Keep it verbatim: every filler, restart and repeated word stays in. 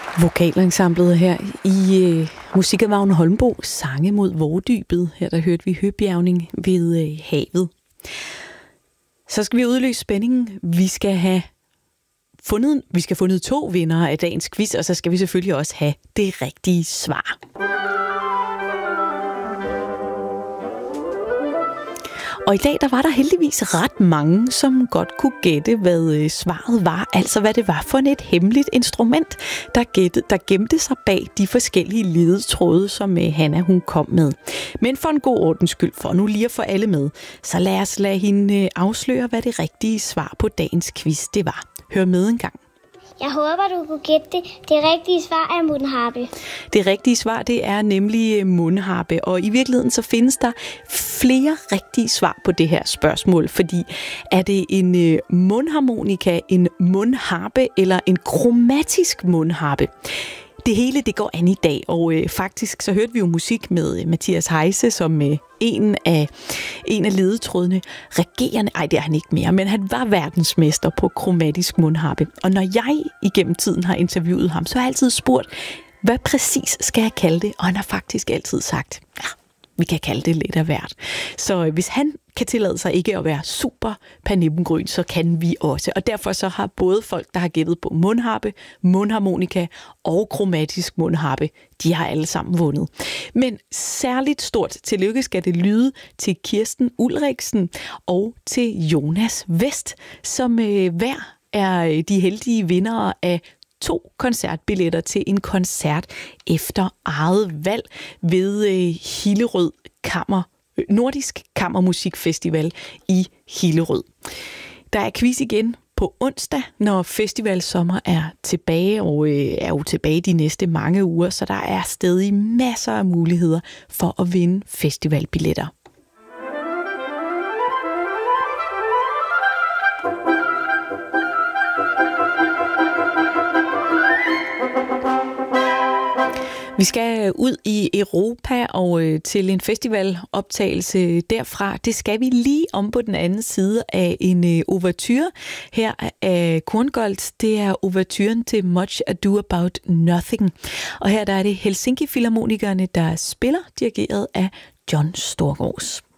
Vokalensemblet her i øh, musik af Vagn Holmboe, Sange mod Vårdybet. Her der hørte vi høbjergning ved øh, havet. Så skal vi udløse spændingen. Vi skal have fundet, vi skal have fundet to vindere af dagens quiz, og så skal vi selvfølgelig også have det rigtige svar. Og i dag der var der heldigvis ret mange, som godt kunne gætte, hvad øh, svaret var. Altså hvad det var for et hemmeligt instrument, der, gætte, der gemte sig bag de forskellige ledetråde, som øh, Hanna hun kom med. Men for en god ordens skyld, for nu lige at få alle med, så lad os lade hende øh, afsløre, hvad det rigtige svar på dagens quiz det var. Hør med en gang. Jeg håber, du kunne gætte det. Det rigtige svar er mundharpe. Det rigtige svar, det er nemlig mundharpe. Og i virkeligheden så findes der flere rigtige svar på det her spørgsmål. Fordi er det en mundharmonika, en mundharpe eller en kromatisk mundharpe? Det hele det går an i dag, og øh, faktisk så hørte vi jo musik med øh, Mathias Heise som øh, en af en af ledetrådene. Regerende, ej det er han ikke mere, men han var verdensmester på kromatisk mundharpe. Og når jeg igennem tiden har interviewet ham, så har jeg altid spurgt, hvad præcis skal jeg kalde det? Og han har faktisk altid sagt, ja, vi kan kalde det lidt af hvert. Så øh, hvis han kan tillade sig ikke at være super pernippengryn, så kan vi også. Og derfor så har både folk, der har gættet på mundharpe, mundharmonika og kromatisk mundharpe, de har alle sammen vundet. Men særligt stort tillykke skal det lyde til Kirsten Ulriksen og til Jonas Vest, som øh, hver er de heldige vindere af to koncertbilletter til en koncert efter eget valg ved øh, Hillerød Kammer Nordisk Kammermusikfestival i Hillerød. Der er quiz igen på onsdag, når festivalsommer er tilbage, og øh, er jo tilbage de næste mange uger, så der er stadig masser af muligheder for at vinde festivalbilletter. Vi skal ud i Europa og øh, til en festivaloptagelse derfra. Det skal vi lige om på den anden side af en øh, ouverture her af Korngold. Det er ouverturen til Much Ado About Nothing. Og her der er det Helsinki Filharmonikerne, der spiller, dirigeret af John Storgårds.